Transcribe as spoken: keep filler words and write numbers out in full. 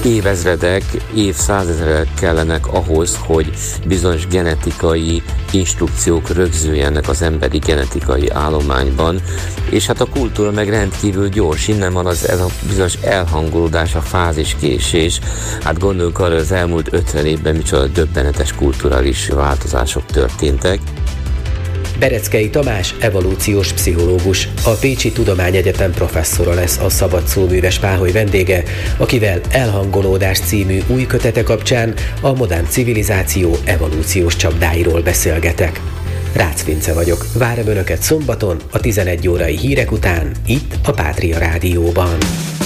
évezredek, évszázezredek kellenek ahhoz, hogy bizonyos genetikai instrukciók rögzüljenek az emberi genetikai állományban, és hát a kultúra meg rendkívül gyors, innen van az ez a bizonyos elhangolódás, a fáziskésés. Hát gondoljunk arra, az elmúlt ötven évben micsoda döbbenetes kulturális változások történtek. Bereckei Tamás evolúciós pszichológus, a Pécsi Tudományegyetem professzora lesz a Szabadszóműves Páholy vendége, akivel Elhangolódás című új kötete kapcsán a modern civilizáció evolúciós csapdáiról beszélgetek. Rácz Vince vagyok, várom Önöket szombaton a tizenegy órai hírek után, itt a Pátria Rádióban.